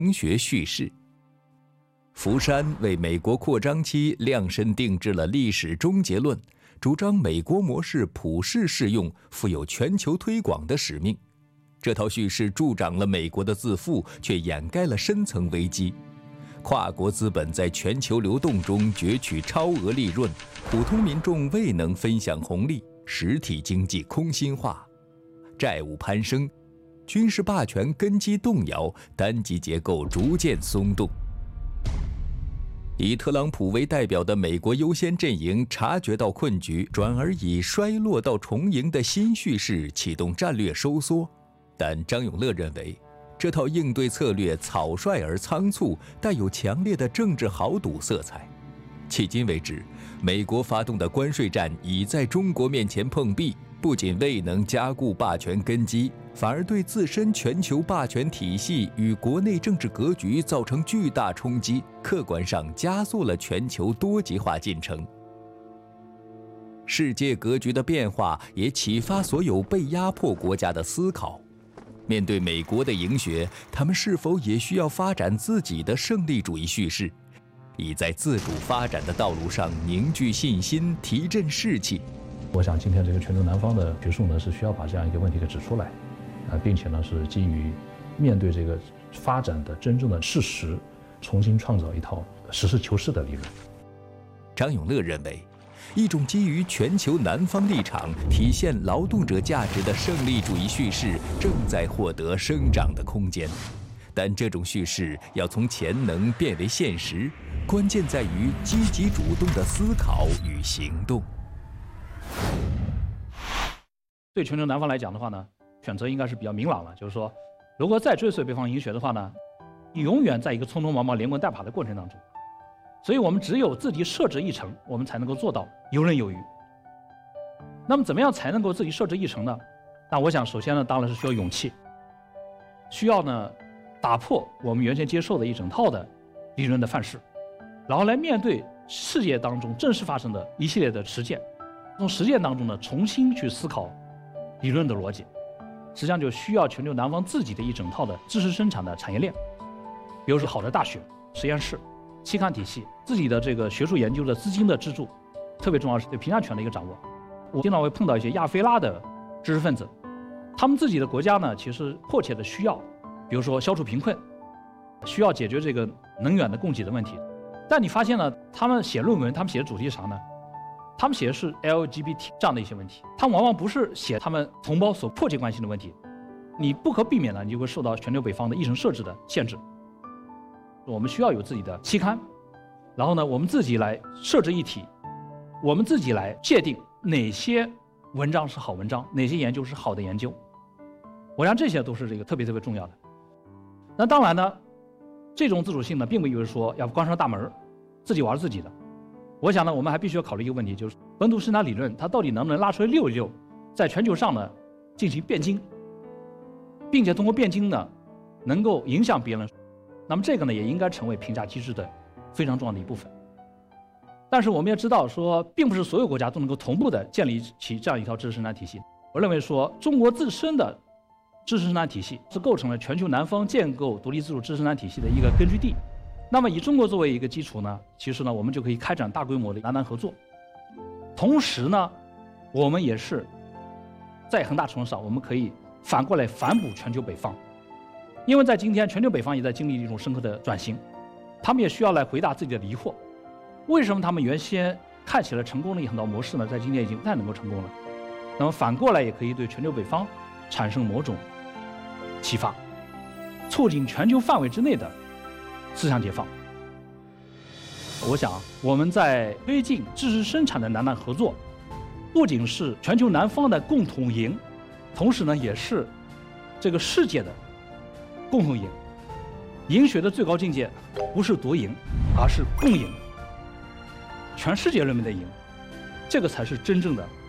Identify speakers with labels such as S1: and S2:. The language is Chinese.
S1: 经学叙事。福山为美国扩张期量身定制了历史终结论，主张美国模式普世适用，负有全球推广的使命。这套叙事助长了美国的自负，却掩盖了深层危机。跨国资本在全球流动中攫取超额利润，普通民众未能分享红利，实体经济空心化，债务攀升，军事霸权根基动摇，单极结构逐渐松动。以特朗普为代表的美国优先阵营察觉到困局，转而以衰落到重盈的新叙事启动战略收缩。但张永乐认为，这套应对策略草率而仓促，带有强烈的政治豪赌色彩。迄今为止，美国发动的关税战已在中国面前碰壁，不仅未能加固霸权根基，反而对自身全球霸权体系与国内政治格局造成巨大冲击，客观上加速了全球多极化进程。世界格局的变化也启发所有被压迫国家的思考。面对美国的赢学，他们是否也需要发展自己的胜利主义叙事，以在自主发展的道路上凝聚信心，提振士气？
S2: 我想今天这个全球南方的学术呢，是需要把这样一个问题给指出来，并且呢是基于面对这个发展的真正的事实，重新创造一套实事求是的理论。
S1: 张永乐认为，一种基于全球南方立场、体现劳动者价值的胜利主义叙事正在获得生长的空间，但这种叙事要从潜能变为现实，关键在于积极主动的思考与行动。
S3: 对全球南方来讲的话呢，选择应该是比较明朗了，就是说，如果再追随北方赢学的话呢，你永远在一个匆匆忙忙、连滚带爬的过程当中。所以我们只有自己设置议程，我们才能够做到游刃有余。那么怎么样才能够自己设置议程呢？那我想首先呢，当然是需要勇气，需要呢打破我们原先接受的一整套的理论的范式，然后来面对世界当中真实发生的一系列的实践，从实践当中呢重新去思考理论的逻辑。实际上就需要全球南方自己的一整套的知识生产的产业链，比如说好的大学、实验室、期刊体系，自己的这个学术研究的资金的支柱，特别重要是对评价权的一个掌握。我经常会碰到一些亚非拉的知识分子，他们自己的国家呢，其实迫切的需要，比如说消除贫困，需要解决这个能源的供给的问题。但你发现呢，他们写论文，他们写的主题是啥呢？他们写的是 LGBT 这样的一些问题，他们往往不是写他们同胞所迫切关心的问题。你不可避免的，你就会受到全球北方的议程设置的限制。我们需要有自己的期刊，然后呢，我们自己来设置议题，我们自己来界定哪些文章是好文章，哪些研究是好的研究。我想这些都是这个特别重要的。那当然呢，这种自主性呢，并不意味着说要关上大门，自己玩自己的。我想呢，我们还必须要考虑一个问题，就是本土生产理论它到底能不能拉出来溜一溜，在全球上呢进行辩经，并且通过辩经呢，能够影响别人。那么这个呢，也应该成为评价机制的非常重要的一部分。但是我们也知道说，并不是所有国家都能够同步的建立起这样一套知识生产体系。我认为说，中国自身的知识生产体系是构成了全球南方建构独立自主知识生产体系的一个根据地。那么以中国作为一个基础呢，其实呢，我们就可以开展大规模的南南合作。同时呢，我们也是在很大程度上，我们可以反过来反哺全球北方。因为在今天，全球北方也在经历一种深刻的转型，他们也需要来回答自己的疑惑：为什么他们原先看起来成功的很多模式呢，在今天已经不太能够成功了？那么反过来也可以对全球北方产生某种启发，促进全球范围之内的思想解放。我想我们在推进知识生产的南南合作，不仅是全球南方的共同赢，同时呢，也是这个世界的共同赢。赢学的最高境界不是独赢，而是共赢，全世界人民的赢，这个才是真正的